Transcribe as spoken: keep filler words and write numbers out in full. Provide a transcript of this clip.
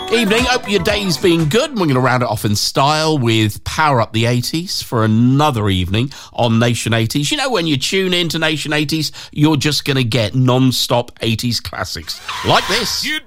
Evening, hope your day's been good. We're going to round it off in style with Power Up the eighties for another evening on Nation eighties. You know, when you tune in to Nation eighties, you're just going to get non-stop eighties classics like this. You